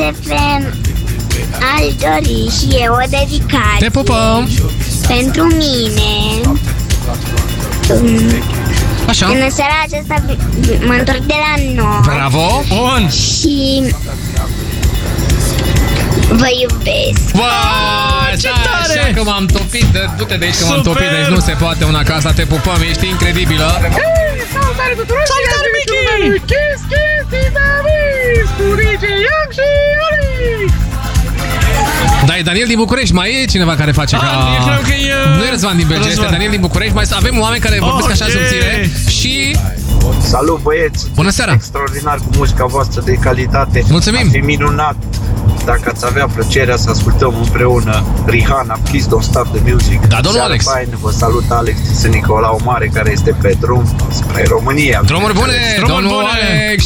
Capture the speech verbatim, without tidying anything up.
F M aș dori și eu o dedicație. Te pupăm! Pentru mine. Așa. În seara aceasta mă întorc de la noi. Bravo! Bun! Și vă iubesc. Wow, ce tare! Așa că m-am topit, du-te de aici că m-am topit, deci nu se poate una ca asta, te pupăm, ești incredibilă. Hei, salutare tuturor! Salutare, Mickey! Kiss, kiss, Dinamis! Cu D J Young și Alex! Da, e Daniel din București, mai e cineva care face ca... Eu cred că e... Nu e Răzvan din Belgia, este Daniel din București, mai avem oameni care vorbesc așa subțire și... Salut băieți! Bună seara! Extraordinar cu muzica voastră de calitate. Mulțumim! Ar fi minunat dacă ați avea plăcerea să ascultăm împreună Rihanna, Please Don't Stop the Music. Da, domnul Alex! Fain, vă salut Alex din Nicolau Mare, care este pe drum spre România. Drumuri bune, Drumuri domnul bune. Alex!